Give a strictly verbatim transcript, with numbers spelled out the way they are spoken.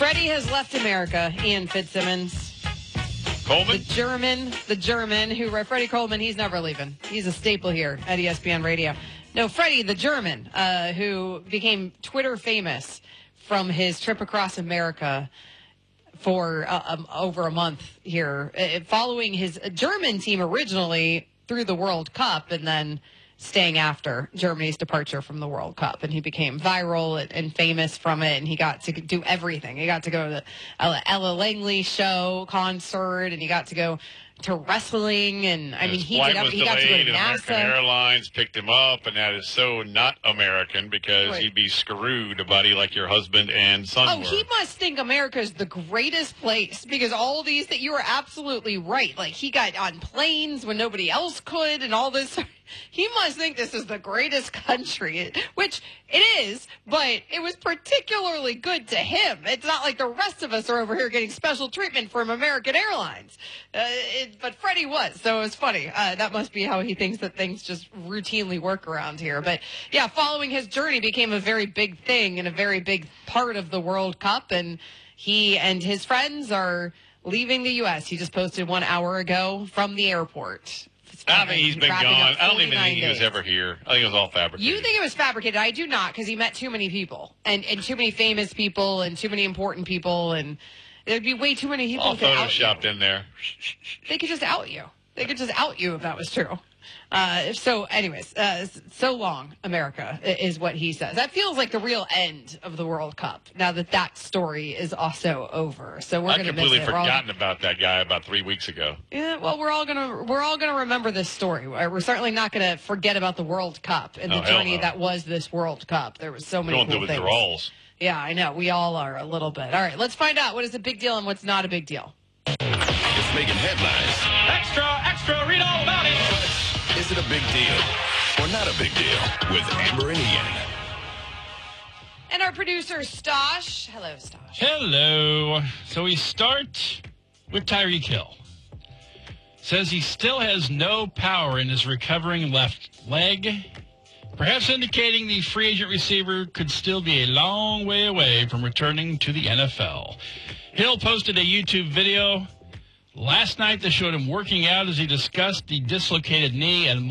Freddie has left America, Ian Fitzsimmons. Coleman? The German, the German who, Freddie Coleman, he's never leaving. He's a staple here at E S P N Radio. No, Freddie, the German, uh, who became Twitter famous from his trip across America for uh, um, over a month here, uh, following his German team originally through the World Cup and then staying after Germany's departure from the World Cup. And he became viral and, and famous from it, and he got to do everything. He got to go to the Ella, Ella Langley show concert, and he got to go to wrestling, and I mean, His he flight did. was He got to go to delayed, and American NASA. Airlines picked him up, and that is so not American because Right. he'd be screwed, buddy, like your husband and son Oh, were. he must think America is the greatest place because all these that you are absolutely right. Like he got on planes when nobody else could, and all this. He must think this is the greatest country, which it is, but it was particularly good to him. It's not like the rest of us are over here getting special treatment from American Airlines. Uh, it, but Freddie was, so it was funny. Uh, that must be how he thinks that things just routinely work around here. But yeah, following his journey became a very big thing and a very big part of the World Cup, and he and his friends are leaving the U S. He just posted one hour ago from the airport. I think he's been Wrapping gone. up I don't even think he forty-nine was days. ever here. I think it was all fabricated. You think it was fabricated? I do not, because he met too many people and, and too many famous people and too many important people, and there'd be way too many people. all who could out photoshopped you. in there. They could just out you. They could just out you if that was true. Uh, so, anyways, uh, so long, America, is what he says. That feels like the real end of the World Cup. Now that that story is also over, so we're I'd going to miss completely it. We're all- forgotten about that guy about three weeks ago. Yeah, well, we're all gonna we're all gonna remember this story. We're certainly not gonna forget about the World Cup and Oh, the hell journey no. that was this World Cup. There was so many Going cool through things. withdrawals. Yeah, I know. We all are a little bit. All right, let's find out what is a big deal and what's not a big deal. It's making headlines. Extra, extra, read all about it. Is it a big deal or not a big deal? With Amber and Ian. And our producer Stosh. Hello, Stosh. Hello. So we start with Tyreek Hill. Says he still has no power in his recovering left leg, perhaps indicating the free agent receiver could still be a long way away from returning to the N F L. Hill posted a YouTube video last night that showed him working out as he discussed the dislocated knee and